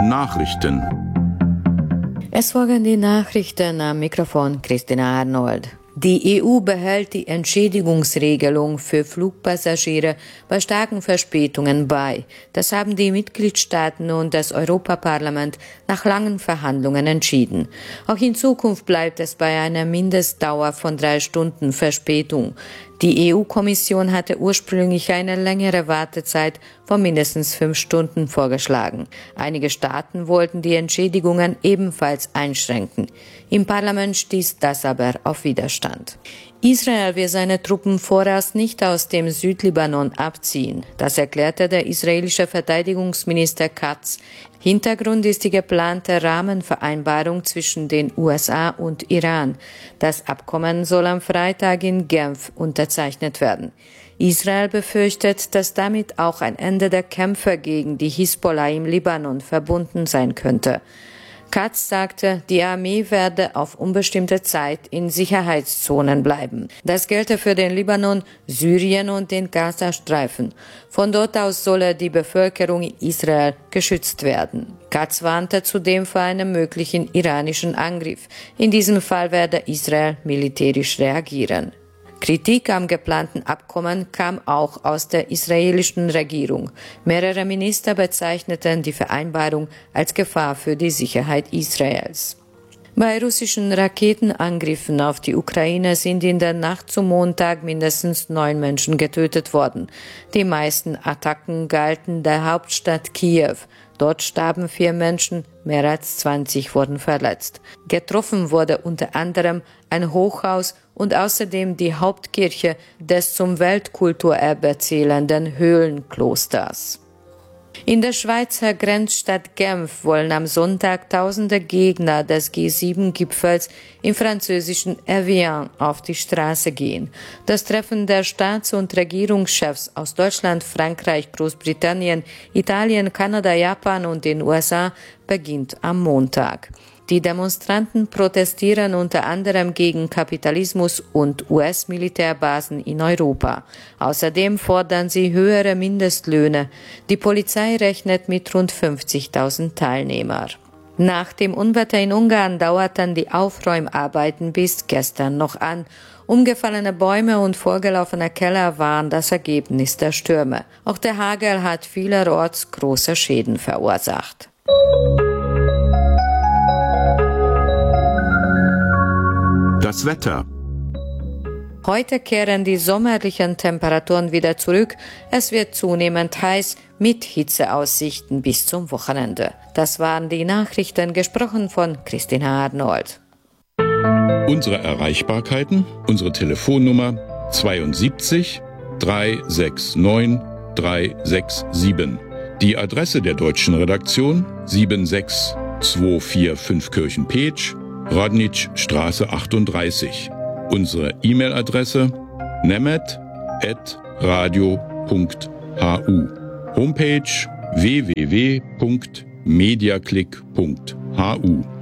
Nachrichten. Es folgen die Nachrichten, am Mikrofon Christina Arnold. Die EU behält die Entschädigungsregelung für Flugpassagiere bei starken Verspätungen bei. Das haben die Mitgliedstaaten und das Europaparlament nach langen Verhandlungen entschieden. Auch in Zukunft bleibt es bei einer Mindestdauer von 3 Stunden Verspätung. Die EU-Kommission hatte ursprünglich eine längere Wartezeit von mindestens 5 Stunden vorgeschlagen. Einige Staaten wollten die Entschädigungen ebenfalls einschränken. Im Parlament stieß das aber auf Widerstand. Israel will seine Truppen vorerst nicht aus dem Südlibanon abziehen. Das erklärte der israelische Verteidigungsminister Katz. Hintergrund ist die geplante Rahmenvereinbarung zwischen den USA und Iran. Das Abkommen soll am Freitag in Genf unterzeichnet werden. Israel befürchtet, dass damit auch ein Ende der Kämpfe gegen die Hisbollah im Libanon verbunden sein könnte. Katz sagte, die Armee werde auf unbestimmte Zeit in Sicherheitszonen bleiben. Das gelte für den Libanon, Syrien und den Gazastreifen. Von dort aus solle die Bevölkerung in Israel geschützt werden. Katz warnte zudem vor einem möglichen iranischen Angriff. In diesem Fall werde Israel militärisch reagieren. Kritik am geplanten Abkommen kam auch aus der israelischen Regierung. Mehrere Minister bezeichneten die Vereinbarung als Gefahr für die Sicherheit Israels. Bei russischen Raketenangriffen auf die Ukraine sind in der Nacht zum Montag mindestens 9 Menschen getötet worden. Die meisten Attacken galten der Hauptstadt Kiew. Dort starben 4 Menschen, mehr als 20 wurden verletzt. Getroffen wurde unter anderem ein Hochhaus und außerdem die Hauptkirche des zum Weltkulturerbe zählenden Höhlenklosters. In der Schweizer Grenzstadt Genf wollen am Sonntag tausende Gegner des G7-Gipfels im französischen Evian auf die Straße gehen. Das Treffen der Staats- und Regierungschefs aus Deutschland, Frankreich, Großbritannien, Italien, Kanada, Japan und den USA beginnt am Montag. Die Demonstranten protestieren unter anderem gegen Kapitalismus und US-Militärbasen in Europa. Außerdem fordern sie höhere Mindestlöhne. Die Polizei rechnet mit rund 50.000 Teilnehmern. Nach dem Unwetter in Ungarn dauerten die Aufräumarbeiten bis gestern noch an. Umgefallene Bäume und vorgelaufene Keller waren das Ergebnis der Stürme. Auch der Hagel hat vielerorts große Schäden verursacht. Das Wetter. Heute kehren die sommerlichen Temperaturen wieder zurück. Es wird zunehmend heiß mit Hitzeaussichten bis zum Wochenende. Das waren die Nachrichten, gesprochen von Christina Arnold. Unsere Erreichbarkeiten, unsere Telefonnummer 72 369 367. Die Adresse der deutschen Redaktion 76245 Kirchen-Petsch, Radnitzstraße 38. Unsere E-Mail-Adresse nemet@radio.hu. Homepage www.mediaclick.hu.